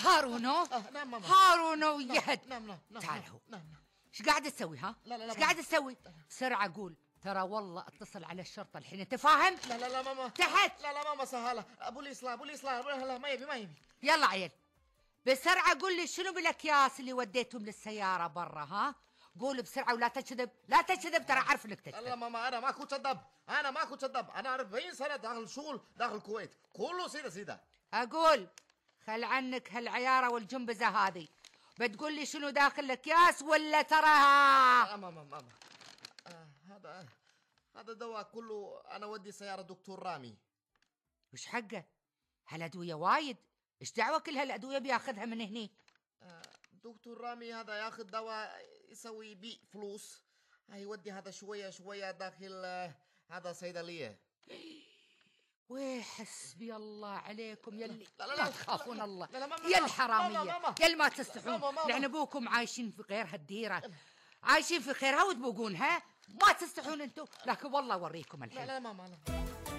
هارونو. نعم ماما. هارونو يهد. نعم. تعال هو. نعم. ايش قاعد تسوي ها؟ لا ايش قاعد تسوي؟ بسرعة قول ترى والله اتصل على الشرطة الحين، انت فاهم؟ لا ماما. تحت. لا ماما سهالة. بوليس لا ما يبي. يلا عيل بسرعة قول لي شنو بالاكياس اللي وديتهم للسيارة برا ها؟ قول بسرعة ولا تكذب، لا تكذب ترى عارف انك تكذب. لا ماما أنا ماكو كذاب، أنا 40 سنة داخل شغل داخل الكويت، كله سيدة. اقول خل عنك هالعيارة والجنبزة هذه، بتقول لي شنو داخل الاكياس ولا تراها؟ ماما هذا دواء كله أنا ودي سيارة دكتور رامي. وش حقه؟ هالأدوية وايد، ايش دعوة كل هالأدوية بياخذها من هني؟ دكتور رامي هذا ياخذ دواء يسوي بيه فلوس، يودي هذا شوية داخل هذا صيدلية. وحسبي الله عليكم يلي لا تخافون الله. لا يا الحرامية ماما. يا ما تستحون، لأن أبوكم عايشين في غير هالديرة، عايشين في خيرها وتبوقونها، ما تستحون انتم، لكن والله أوريكم الحين. لا ماما.